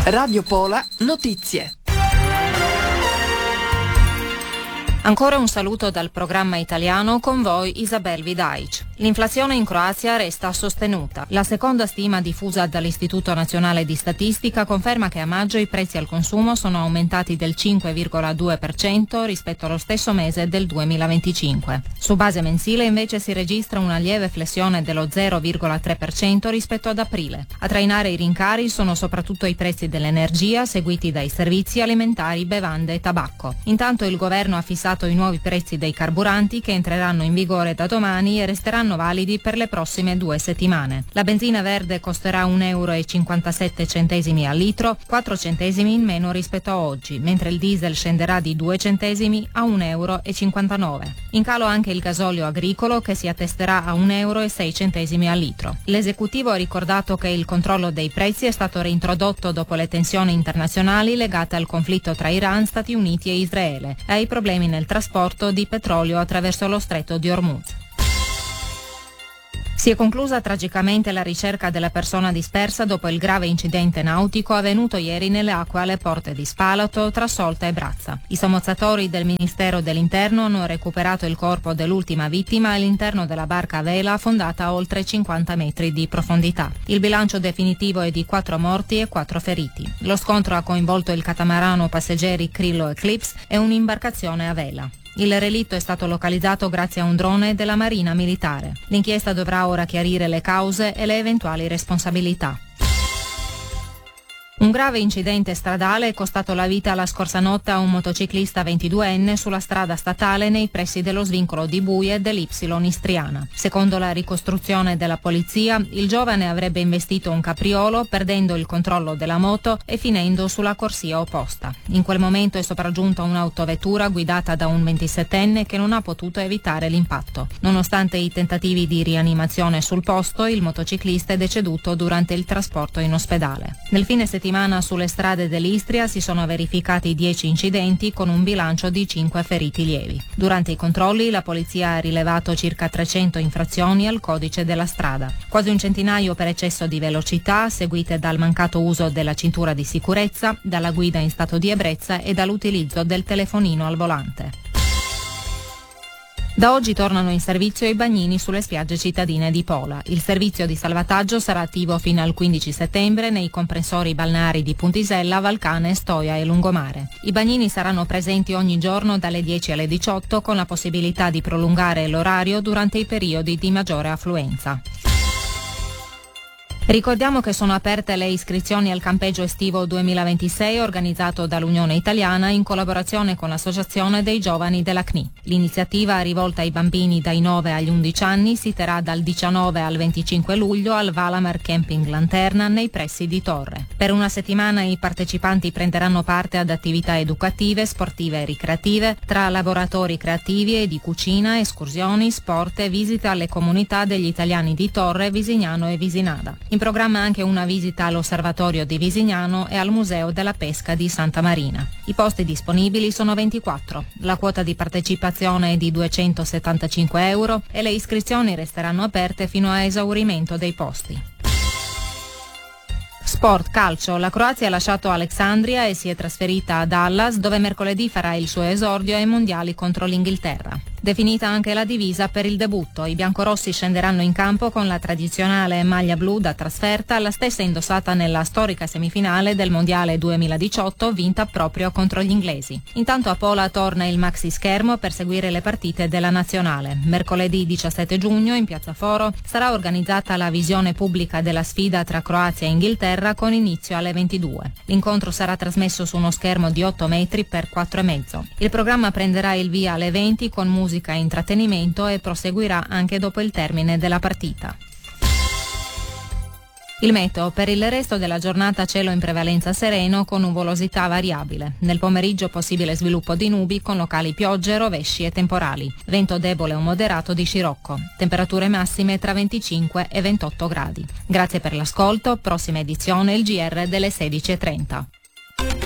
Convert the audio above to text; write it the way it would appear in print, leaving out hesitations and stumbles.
Radio Pola Notizie. Ancora un saluto dal programma italiano, con voi Isabel Vidaic. L'inflazione in Croazia resta sostenuta. La seconda stima diffusa dall'Istituto Nazionale di Statistica conferma che a maggio i prezzi al consumo sono aumentati del 5,2% rispetto allo stesso mese del 2025. Su base mensile invece si registra una lieve flessione dello 0,3% rispetto ad aprile. A trainare i rincari sono soprattutto i prezzi dell'energia, seguiti dai servizi alimentari, bevande e tabacco. Intanto il governo ha fissato i nuovi prezzi dei carburanti che entreranno in vigore da domani e resteranno validi per le prossime 2 settimane. La benzina verde costerà €1,57 al litro, 4 centesimi in meno rispetto a oggi, mentre il diesel scenderà di 2 centesimi a €1,59. In calo anche il gasolio agricolo, che si attesterà a €1,06 al litro. L'esecutivo ha ricordato che il controllo dei prezzi è stato reintrodotto dopo le tensioni internazionali legate al conflitto tra Iran, Stati Uniti e Israele e ai problemi nel trasporto di petrolio attraverso lo stretto di Hormuz. Si è conclusa tragicamente la ricerca della persona dispersa dopo il grave incidente nautico avvenuto ieri nelle acque alle porte di Spalato, Trassolta e Brazza. I sommozzatori del Ministero dell'Interno hanno recuperato il corpo dell'ultima vittima all'interno della barca a vela affondata a oltre 50 metri di profondità. Il bilancio definitivo è di 4 morti e 4 feriti. Lo scontro ha coinvolto il catamarano passeggeri Krillo Eclipse e un'imbarcazione a vela. Il relitto è stato localizzato grazie a un drone della Marina Militare. L'inchiesta dovrà ora chiarire le cause e le eventuali responsabilità. Un grave incidente stradale è costato la vita la scorsa notte a un motociclista 22enne sulla strada statale nei pressi dello svincolo di Buie dell'Y Istriana. Secondo la ricostruzione della polizia, il giovane avrebbe investito un capriolo perdendo il controllo della moto e finendo sulla corsia opposta. In quel momento è sopraggiunta un'autovettura guidata da un 27enne che non ha potuto evitare l'impatto. Nonostante i tentativi di rianimazione sul posto, il motociclista è deceduto durante il trasporto in ospedale. Nel fine settimana sulle strade dell'Istria si sono verificati 10 incidenti con un bilancio di 5 feriti lievi. Durante i controlli la polizia ha rilevato circa 300 infrazioni al codice della strada, quasi un centinaio per eccesso di velocità, seguite dal mancato uso della cintura di sicurezza, dalla guida in stato di ebbrezza e dall'utilizzo del telefonino al volante. Da oggi tornano in servizio i bagnini sulle spiagge cittadine di Pola. Il servizio di salvataggio sarà attivo fino al 15 settembre nei comprensori balneari di Puntisella, Valcane, Stoia e Lungomare. I bagnini saranno presenti ogni giorno dalle 10 alle 18 con la possibilità di prolungare l'orario durante i periodi di maggiore affluenza. Ricordiamo che sono aperte le iscrizioni al campeggio estivo 2026 organizzato dall'Unione Italiana in collaborazione con l'Associazione dei Giovani della CNI. L'iniziativa rivolta ai bambini dai 9 agli 11 anni si terrà dal 19 al 25 luglio al Valamar Camping Lanterna nei pressi di Torre. Per una settimana i partecipanti prenderanno parte ad attività educative, sportive e ricreative, tra laboratori creativi e di cucina, escursioni, sport e visite alle comunità degli italiani di Torre, Visignano e Visinada. In programma anche una visita all'Osservatorio di Visignano e al Museo della Pesca di Santa Marina. I posti disponibili sono 24. La quota di partecipazione è di €275 e le iscrizioni resteranno aperte fino a esaurimento dei posti. Sport, calcio. La Croazia ha lasciato Alexandria e si è trasferita a Dallas, dove mercoledì farà il suo esordio ai mondiali contro l'Inghilterra. Definita anche la divisa per il debutto, i biancorossi scenderanno in campo con la tradizionale maglia blu da trasferta, la stessa indossata nella storica semifinale del Mondiale 2018 vinta proprio contro gli inglesi. Intanto a Pola torna il maxi schermo per seguire le partite della nazionale. Mercoledì 17 giugno in Piazza Foro sarà organizzata la visione pubblica della sfida tra Croazia e Inghilterra con inizio alle 22. L'incontro sarà trasmesso su uno schermo di 8 metri per 4,5. Il programma prenderà il via alle 20 con musica e intrattenimento e proseguirà anche dopo il termine della partita. Il meteo: per il resto della giornata cielo in prevalenza sereno con nuvolosità variabile. Nel pomeriggio possibile sviluppo di nubi con locali piogge, rovesci e temporali. Vento debole o moderato di scirocco. Temperature massime tra 25 e 28 gradi. Grazie per l'ascolto. Prossima edizione il GR delle 16:30.